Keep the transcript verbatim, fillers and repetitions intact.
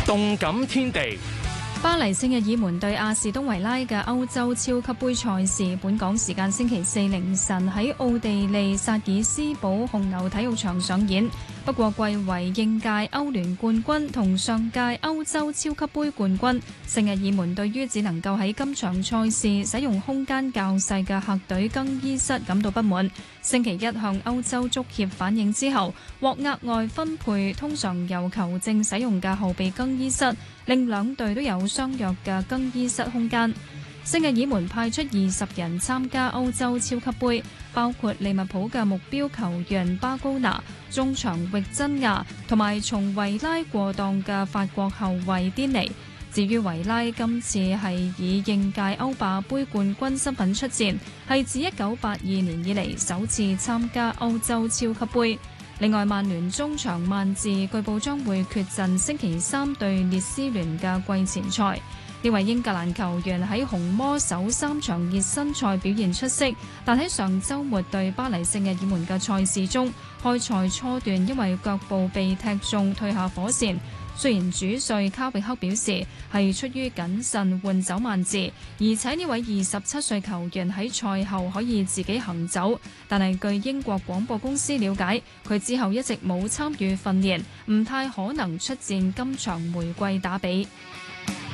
動感天地。 巴黎聖日耳門對阿士東維拉嘅歐洲超級杯賽事，本港時間星期四凌晨喺奧地利薩爾斯堡紅牛體育場上演。不過，貴為應屆歐聯冠軍同上屆歐洲超級杯冠軍，聖日耳門對於只能夠喺今場賽事使用空間較細嘅客隊更衣室感到不滿。星期一向歐洲足協反映之後，獲額外分配通常由球證使用嘅後備更衣室，令兩隊都有相若嘅更衣室空間。聖日耳門派出二十人參加歐洲超級杯，包括利物浦嘅目標球員巴高拿、中場域真亞同埋從維拉過檔嘅法國後衛甸尼。至於維拉今次係以應屆歐霸杯冠軍身份出戰，係自一九八二年以嚟首次參加歐洲超級杯。另外，曼聯中場曼治據報將會缺陣星期三對列斯聯嘅季前賽。呢位英格蘭球員喺紅魔首三場熱身賽表現出色，但喺上週末對巴黎聖日耳門嘅賽事中，開賽初段因為腳部被踢中退下火線。雖然主帥卡域克表示係出於謹慎換走曼治，而且呢位二十七歲球員喺賽後可以自己行走，但係據英國廣播公司了解，佢之後一直冇參與訓練，唔太可能出戰今場玫瑰打比。